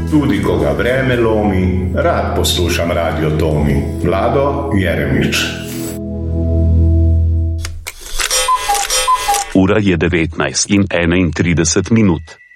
Tudi ko ga vreme lomi, rad poslušam Radio Tomi. Vlado Jeremič. Ura je 19:31.